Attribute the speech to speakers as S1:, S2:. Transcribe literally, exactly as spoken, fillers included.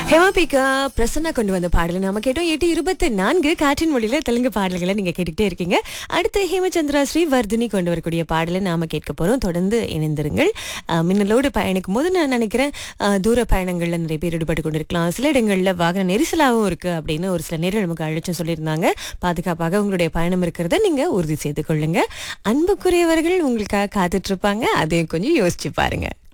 S1: ஹேமாபிகா பிரசன்னா கொண்டு வந்த பாடலை நாம கேட்டோம். எட்டு இருபத்தி நான்கு காற்றின் மொழியில தெலுங்கு பாடல்களை நீங்க கேட்டுக்கிட்டே இருக்கீங்க. அடுத்து ஹேமச்சந்திரா ஸ்ரீவர்தினி கொண்டு வரக்கூடிய பாடலை நாம கேட்க போறோம். தொடர்ந்து இணைந்திருங்கள். அஹ், மின்னலோடு பயணிக்கும் போது நான் நினைக்கிறேன் அஹ், தூர பயணங்கள்ல நிறைய பேர் ஈடுபட்டு கொண்டிருக்கலாம். சில இடங்கள்ல வாகன நெரிசலாகவும் இருக்கு அப்படின்னு ஒரு சில நேரம் நமக்கு அழைச்சும் சொல்லியிருந்தாங்க. பாதுகாப்பாக உங்களுடைய பயணம் இருக்கிறத நீங்க உறுதி செய்து கொள்ளுங்க. அன்புக்குரியவர்கள் உங்களுக்காக காத்துட்டு இருப்பாங்க. அதையும் கொஞ்சம் யோசிச்சு பாருங்க.